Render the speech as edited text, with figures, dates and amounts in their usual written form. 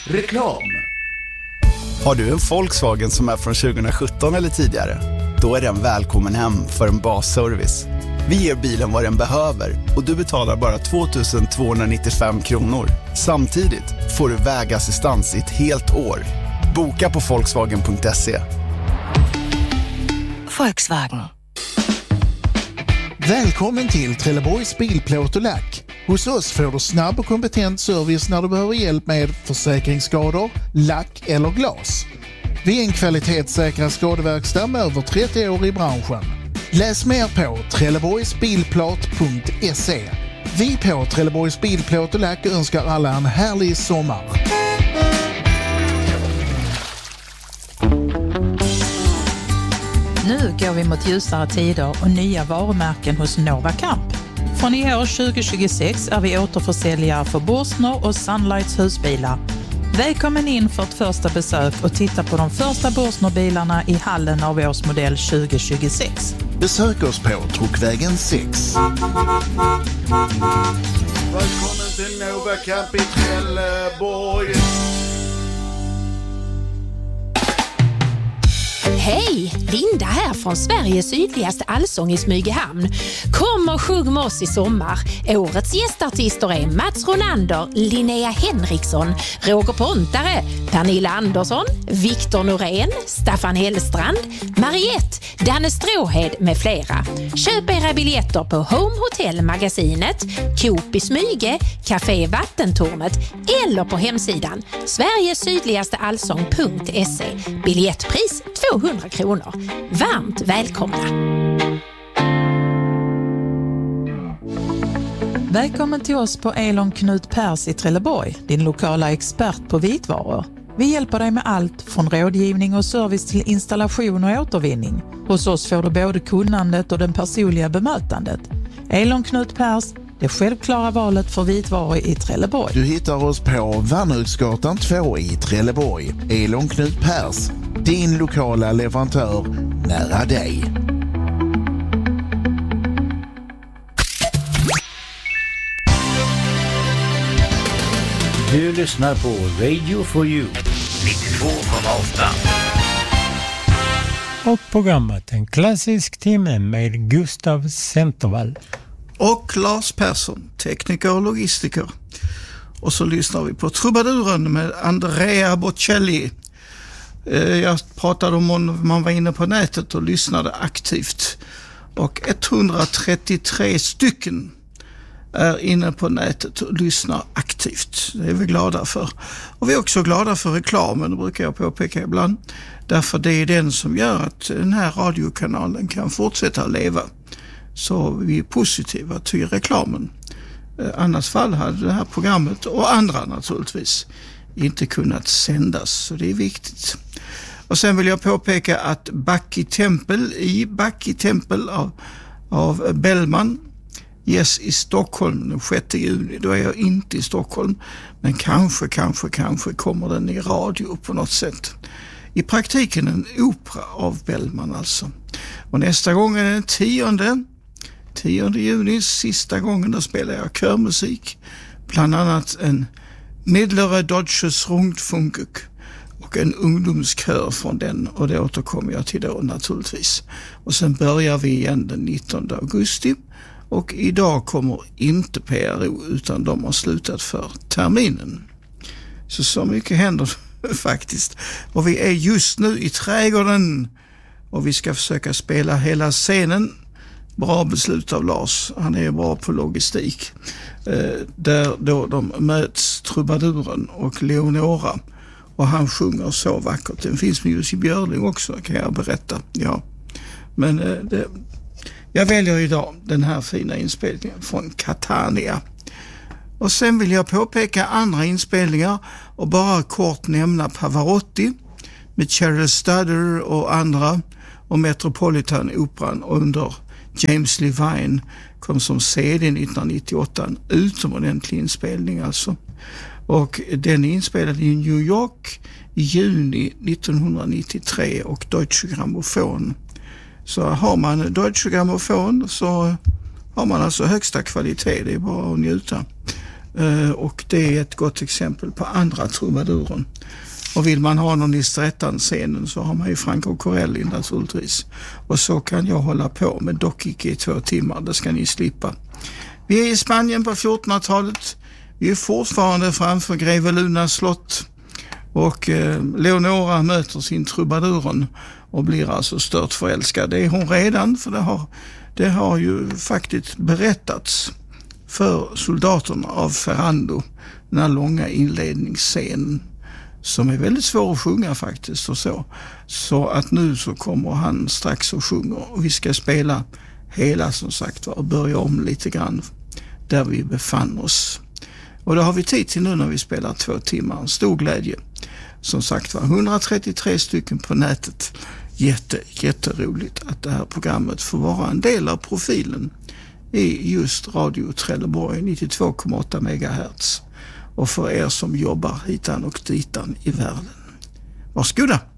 Reklam. Har du en Volkswagen som är från 2017 eller tidigare? Då är den välkommen hem för en basservice. Vi ger bilen vad den behöver och du betalar bara 2 295 kronor. Samtidigt får du vägassistans i ett helt år. Boka på Volkswagen.se. Volkswagen. Välkommen till Trelleborgs bilplåt och lack. Hos oss får du snabb och kompetent service när du behöver hjälp med försäkringsskador, lack eller glas. Vi är en kvalitetssäkrad skadeverkstad med över 30 år i branschen. Läs mer på trelleborgsbilplåt.se. Vi på Trelleborgs bilplåt och lack önskar alla en härlig sommar. Nu går vi mot ljusare tider och nya varumärken hos Nova Camp. Från i år 2026 är vi återförsäljare för Borsner och Sunlights husbilar. Välkommen in för ett första besök och titta på de första Borsner-bilarna i hallen av årsmodell 2026. Besök oss på Truckvägen 6. Välkommen till Nova Camp i Trelleborg. Hej, Linda här från Sveriges sydligaste allsång i Smygehamn. Kom och sjung med oss i sommar. Årets gästartister är Mats Ronander, Linnea Henriksson, Roger Pontare, Pernilla Andersson, Viktor Norén, Staffan Hellstrand, Mariette, Danne Stråhed med flera. Köp era biljetter på Home Hotel Magasinet, Coop i Smyge, Café Vattentornet eller på hemsidan sverigesydligasteallsång.se. Biljettpris 200 kronor. Varmt välkomna! Välkommen till oss på Elon Knut Pers i Trelleborg, din lokala expert på vitvaror. Vi hjälper dig med allt från rådgivning och service till installation och återvinning. Hos oss får du både kunnandet och den personliga bemötandet. Elon Knut Pers, det självklara valet för vitvaror i Trelleborg. Du hittar oss på Vanhugsgatan 2 i Trelleborg. Elon Knut Pers, din lokala leverantör nära dig. Du lyssnar på Radio for You 92,8. Och programmet En klassisk timme med Gustav Centervall. Och Lars Persson, tekniker och logistiker. Och så lyssnar vi på Trubaduren med Andrea Bocelli. Jag pratade om man var inne på nätet och lyssnade aktivt. Och 133 stycken är inne på nätet och lyssnar aktivt. Det är vi glada för. Och vi är också glada för reklamen, det brukar jag påpeka ibland. Därför det är den som gör att den här radiokanalen kan fortsätta att leva. Så vi är positiva till reklamen. Annars fall hade det här programmet och andra naturligtvis inte kunnat sändas. Så det är viktigt. Och sen vill jag påpeka att Backi Tempel av Bellman ges i Stockholm den 6 juni. Då är jag inte i Stockholm. Men kanske kommer den i radio på något sätt. I praktiken en opera av Bellman alltså. Och nästa gång är den 10 juni, sista gången, då spelar jag körmusik. Bland annat en Midlere Deutsches Rundfunk och en ungdomskör från den. Och det återkommer jag till då naturligtvis. Och sen börjar vi igen den 19 augusti. Och idag kommer inte PRO utan de har slutat för terminen. Så mycket händer faktiskt. Och vi är just nu i trädgården och vi ska försöka spela hela scenen. Bra beslut av Lars, han är bra på logistik. Där då de möts, Trubaduren och Leonora. Och han sjunger så vackert. Den finns med Jussi Björling också, kan jag berätta. Ja. Men jag väljer idag den här fina inspelningen från Catania. Och sen vill jag påpeka andra inspelningar och bara kort nämna Pavarotti med Cheryl Studer och andra och Metropolitan-operan under James Levine kom som CD 1998. En utomordentlig inspelning alltså. Och den är inspelad i New York i juni 1993 och Deutsche Grammophon. Så har man Deutsche Grammophon så har man alltså högsta kvalitet. Det är bara att njuta. Och det är ett gott exempel på andra trubaduren. Och vill man ha någon i Strättan-scenen så har man ju Franco Corelli naturligtvis. Och så kan jag hålla på, men dock icke i 2 timmar, det ska ni slippa. Vi är i Spanien på 1400-talet. Vi är fortfarande framför Greve Lunas slott. Och Leonora möter sin trubaduren och blir alltså stört förälskad. Det är hon redan, för det har ju faktiskt berättats för soldaterna av Ferrando, den här långa inledningsscenen som är väldigt svår att sjunga faktiskt och så. Så att nu så kommer han strax och sjunger och vi ska spela hela som sagt och börja om lite grann där vi befann oss. Och det har vi tid till nu när vi spelar 2 timmar. En stor glädje. Som sagt var 133 stycken på nätet. Jätteroligt att det här programmet får vara en del av profilen i just Radio Trelleborg 92,8 MHz. Och för er som jobbar hitan och ditan i världen. Varsågoda!